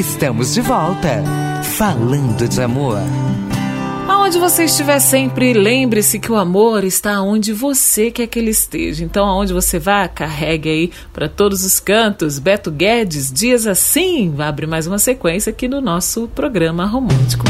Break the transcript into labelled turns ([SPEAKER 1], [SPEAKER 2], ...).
[SPEAKER 1] Estamos de volta, falando de amor.
[SPEAKER 2] Aonde você estiver sempre, lembre-se que o amor está onde você quer que ele esteja. Então, aonde você vá, carregue aí para todos os cantos. Beto Guedes, Dias Assim, vai abrir mais uma sequência aqui no nosso programa romântico.